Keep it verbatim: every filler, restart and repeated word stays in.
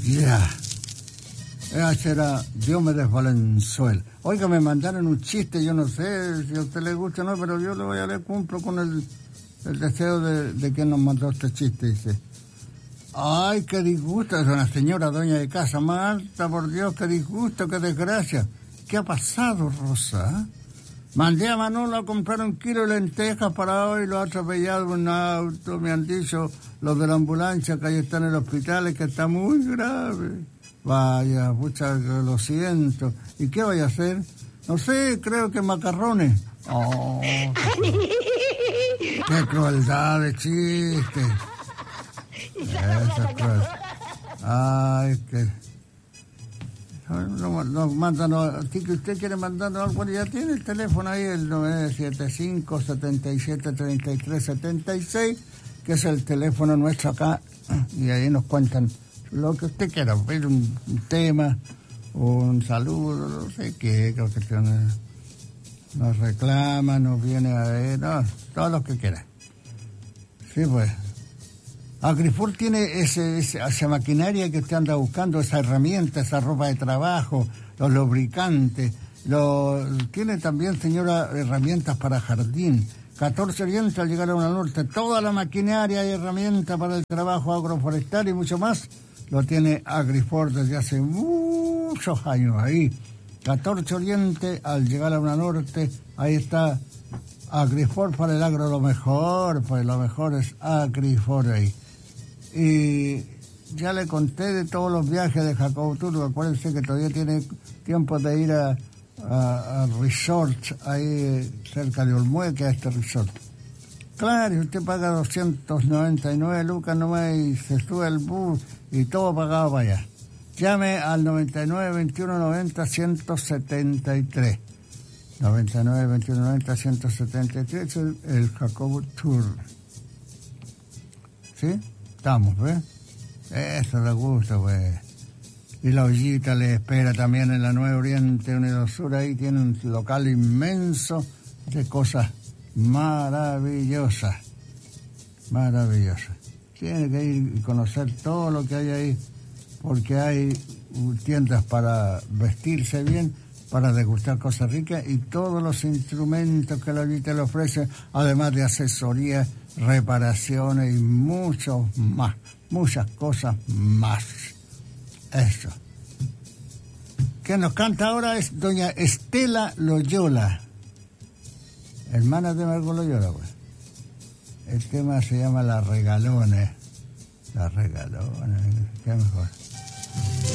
Ya. Yeah. Ese era Diomedes Valenzuela. Oiga, me mandaron un chiste, yo no sé si a usted le gusta o no, pero yo le voy a le cumplo con el, el deseo de, de quien nos mandó este chiste, dice. Ay, qué disgusto, es una señora dueña de casa, Marta, por Dios, qué disgusto, qué desgracia. ¿Qué ha pasado, Rosa? Mandé a Manolo a comprar un kilo de lentejas para hoy, lo ha atropellado un auto, me han dicho los de la ambulancia que ahí está en el hospital y que está muy grave. Vaya, pucha, lo siento. ¿Y qué voy a hacer? No sé, creo que macarrones. Oh, qué, qué crueldad de chiste. Esa es cruel. Ay, que... No, no, mándanos, si que usted quiere mandarnos algo, ya tiene el teléfono ahí, el nueve siete cinco, siete siete, tres tres siete seis, que es el teléfono nuestro acá, y ahí nos cuentan lo que usted quiera, pedir un, un tema, un saludo, no sé qué, creo que tiene, nos reclama, nos viene a ver, no, todo lo que quiera. Sí, pues. Agrifor tiene ese, ese, esa maquinaria que usted anda buscando, esa herramienta, esa ropa de trabajo, los lubricantes. Lo, tiene también, señora, herramientas para jardín. catorce Oriente al llegar a una norte. Toda la maquinaria y herramienta para el trabajo agroforestal y mucho más lo tiene Agrifor desde hace muchos años. Ahí, catorce Oriente al llegar a una norte, ahí está Agrifor para el agro, lo mejor, pues lo mejor es Agrifor ahí. Y ya le conté de todos los viajes de Jacobo Tour. Acuérdense que todavía tiene tiempo de ir a, a, a resort ahí cerca de Olmueque, a este resort. Claro, usted paga doscientos noventa y nueve lucas nomás y se sube al bus y todo pagado para allá. Llame al noventa y nueve, veintiuno noventa, ciento setenta y tres. noventa y nueve, veintiuno noventa, ciento setenta y tres, el, el Jacobo Tour. ¿Sí? Estamos, ¿ves? Eso le gusta, pues. Y la ollita le espera también en la Nueva Oriente Unido Sur. Ahí tiene un local inmenso de cosas maravillosas. Maravillosas. Tiene que ir y conocer todo lo que hay ahí, porque hay tiendas para vestirse bien, para degustar cosas ricas y todos los instrumentos que la ollita le ofrece, además de asesoría, reparaciones y mucho más, muchas cosas más. Eso. Quien nos canta ahora es doña Estela Loyola, hermana de Margot Loyola, pues. El tema se llama La Regalona. La Regalona, qué mejor.